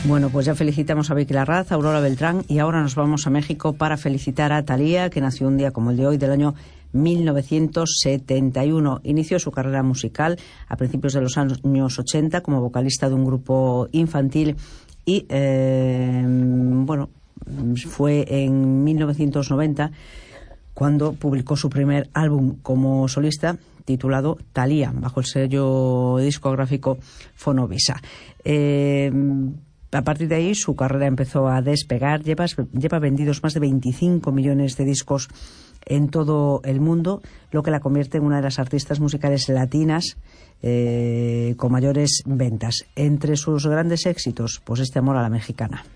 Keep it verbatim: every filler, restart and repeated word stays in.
Bueno, pues ya felicitamos a Vicky Larraz, a Aurora Beltrán, y ahora nos vamos a México para felicitar a Thalía, que nació un día como el de hoy del año mil novecientos setenta y uno. Inició su carrera musical a principios de los años ochenta como vocalista de un grupo infantil y, eh, bueno, fue en mil novecientos noventa cuando publicó su primer álbum como solista, titulado Thalía, bajo el sello discográfico Fonovisa. Eh, a partir de ahí su carrera empezó a despegar. Lleva, lleva vendidos más de veinticinco millones de discos en todo el mundo, lo que la convierte en una de las artistas musicales latinas eh, con mayores ventas. Entre sus grandes éxitos, pues este Amor a la Mexicana.